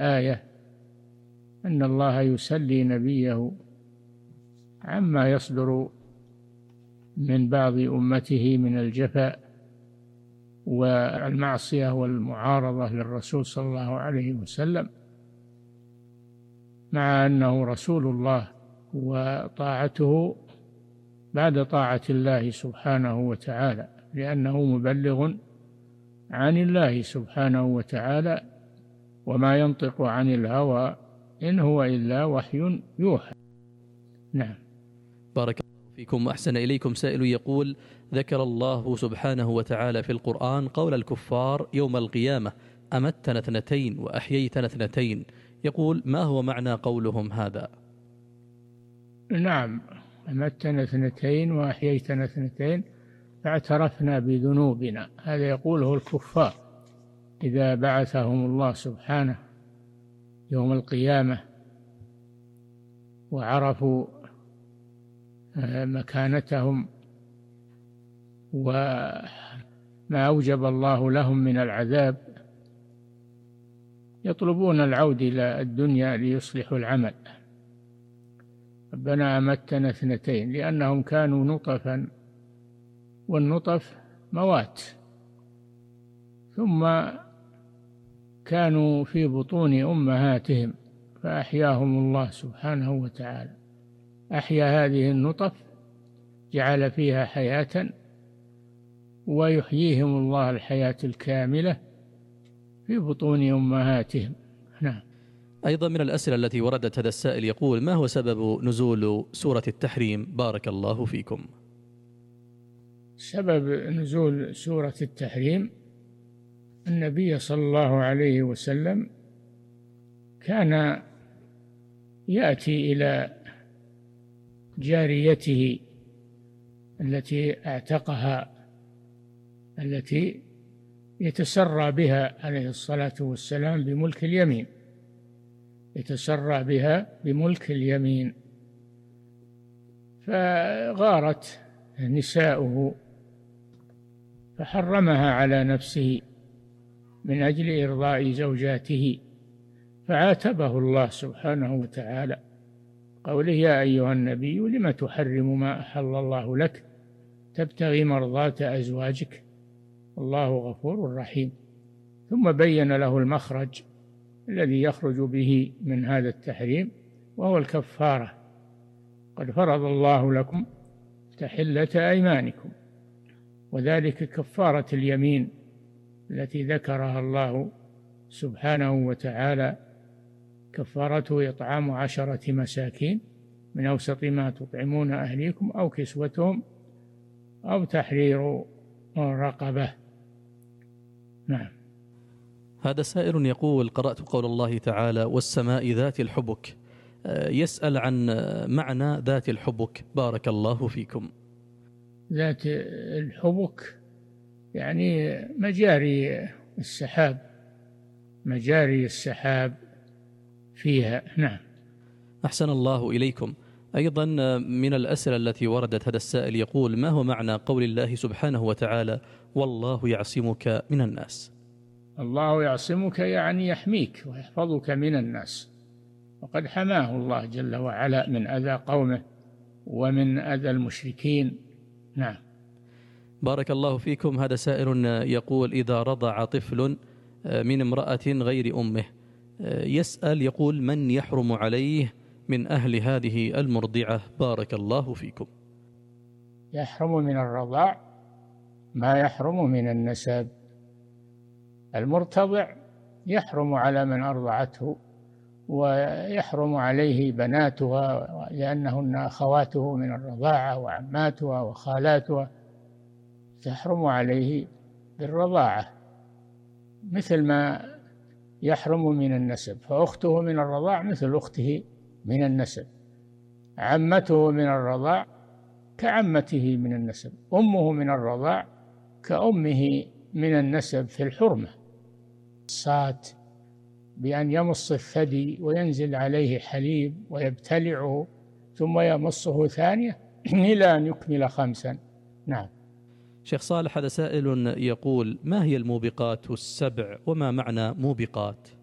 آية أن الله يسلي نبيه عما يصدر من بعض أمته من الجفاء والمعصية والمعارضة للرسول صلى الله عليه وسلم، مع أنه رسول الله وطاعته بعد طاعة الله سبحانه وتعالى، لأنه مبلغ عن الله سبحانه وتعالى، وما ينطق عن الهوى إن هو إلا وحي يوحى. نعم. بارك الله فيكم وأحسن إليكم. سائل يقول: ذكر الله سبحانه وتعالى في القرآن قول الكفار يوم القيامة: أمتنا اثنتين وأحييتنا اثنتين. يقول: ما هو معنى قولهم هذا؟ نعم، أمتنا اثنتين وأحييتنا اثنتين فاعترفنا بذنوبنا، هذا يقوله الكفار إذا بعثهم الله سبحانه يوم القيامة وعرفوا مكانتهم وما أوجب الله لهم من العذاب، يطلبون العودة إلى الدنيا ليصلحوا العمل. ربنا أمتنا اثنتين، لأنهم كانوا نطفا، والنطف موات، ثم كانوا في بطون أمهاتهم فأحياهم الله سبحانه وتعالى، أحيا هذه النطف، جعل فيها حياة، ويحييهم الله الحياة الكاملة في بطون أمهاتهم. نعم. أيضا من الأسئلة التي وردت هذا السائل يقول: ما هو سبب نزول سورة التحريم؟ بارك الله فيكم. سبب نزول سورة التحريم النبي صلى الله عليه وسلم كان يأتي إلى جاريته التي اعتقها، التي يتسرى بها عليه الصلاة والسلام بملك اليمين، يتسرى بها بملك اليمين، فغارت نساؤه فحرمها على نفسه من أجل إرضاء زوجاته، فعاتبه الله سبحانه وتعالى قوله: يا أيها النبي لم تحرم ما أحل الله لك تبتغي مرضات أزواجك الله غفور رحيم. ثم بين له المخرج الذي يخرج به من هذا التحريم، وهو الكفارة: قد فرض الله لكم تحلة أيمانكم، وذلك كفارة اليمين التي ذكرها الله سبحانه وتعالى، كفارته إطعام 10 مساكين من أوسط ما تطعمون أهليكم أو كسوتهم أو تحرير رقبة. نعم. هذا سائل يقول: قرأت قول الله تعالى: والسماء ذات الحبك. يسأل عن معنى ذات الحبك. بارك الله فيكم. ذات الحبك يعني مجاري السحاب، مجاري السحاب فيها. نعم. أحسن الله إليكم. أيضا من الأسئلة التي وردت هذا السائل يقول: ما هو معنى قول الله سبحانه وتعالى: والله يعصمك من الناس؟ الله يعصمك يعني يحميك ويحفظك من الناس، وقد حماه الله جل وعلا من أذى قومه ومن أذى المشركين. نعم. بارك الله فيكم. هذا سائل يقول: إذا رضع طفل من امرأة غير أمه، يسأل يقول: من يحرم عليه من أهل هذه المرضعة؟ بارك الله فيكم. يحرم من الرضاع ما يحرم من النسب. المرتضع يحرم على من أرضعته، ويحرم عليه بناتها لأنهن أخواته من الرضاعة وعماتها وخالاتها، تحرم عليه بالرضاعة مثل ما يحرم من النسب، فأخته من الرضاع مثل أخته من النسب، عمته من الرضاع كعمته من النسب، أمه من الرضاع كأمه من النسب في الحرمة. الصات بأن يمص الثدي وينزل عليه حليب ويبتلعه ثم يمصه ثانية إلى أن يكمل 5. نعم. شيخ صالح، هذا سائل يقول: ما هي الموبقات السبع وما معنى موبقات؟